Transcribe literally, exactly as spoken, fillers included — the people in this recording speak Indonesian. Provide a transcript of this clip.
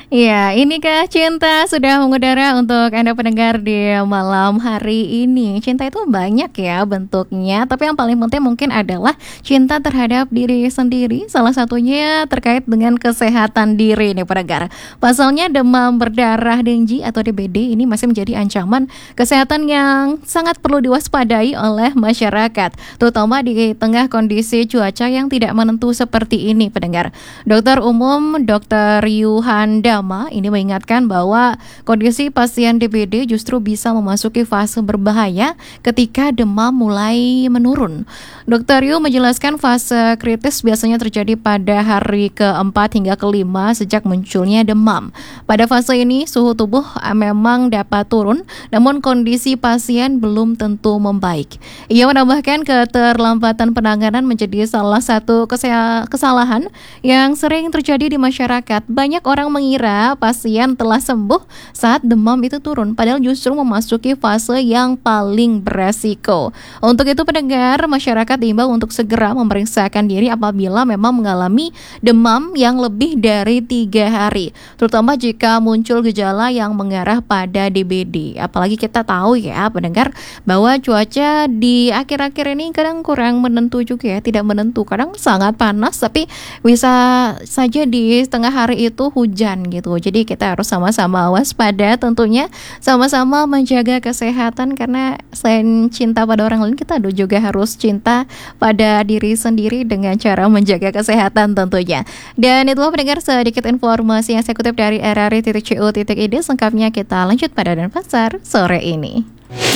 Iya, inikah cinta sudah mengudara untuk Anda pendengar di malam hari ini. Cinta itu banyak ya bentuknya, tapi yang paling penting mungkin adalah cinta terhadap diri sendiri. Salah satunya terkait dengan kesehatan diri nih pendengar. Pasalnya demam berdarah Dengue atau D B D ini masih menjadi ancaman kesehatan yang sangat perlu diwaspadai oleh masyarakat, terutama di tengah kondisi cuaca yang tidak menentu seperti ini pendengar. Dokter Umum Dokter Yuhanda ini mengingatkan bahwa kondisi pasien D B D justru bisa memasuki fase berbahaya ketika demam mulai menurun. Dokter Yu menjelaskan fase kritis biasanya terjadi pada hari keempat hingga kelima sejak munculnya demam. Pada fase ini suhu tubuh memang dapat turun, namun kondisi pasien belum tentu membaik. Ia menambahkan keterlambatan penanganan menjadi salah satu kesalahan yang sering terjadi di masyarakat. Banyak orang mengira pasien telah sembuh saat demam itu turun, padahal justru memasuki fase yang paling beresiko. Untuk itu pendengar, masyarakat diimbau untuk segera memeriksakan diri apabila memang mengalami demam yang lebih dari tiga hari, terutama jika muncul gejala yang mengarah pada D B D. Apalagi kita tahu ya pendengar, bahwa cuaca di akhir-akhir ini kadang kurang menentu juga ya, tidak menentu, kadang sangat panas tapi bisa saja di tengah hari itu hujan gitu. Jadi kita harus sama-sama waspada tentunya, sama-sama menjaga kesehatan, karena selain cinta pada orang lain, kita juga harus cinta pada diri sendiri dengan cara menjaga kesehatan tentunya. Dan itulah pendengar sedikit informasi yang saya kutip dari r r i titik c o titik i d. Selengkapnya kita lanjut pada Denpasar sore ini.